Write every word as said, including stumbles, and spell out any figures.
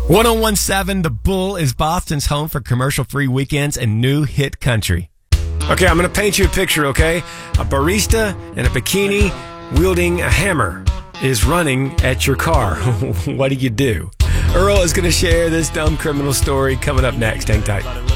ten seventeen The Bull is Boston's home for commercial-free weekends and new hit country. Okay, I'm going to paint you a picture, okay? A barista in a bikini wielding a hammer is running at your car. What do you do? Earl is going to share this dumb criminal story coming up next. Hang tight.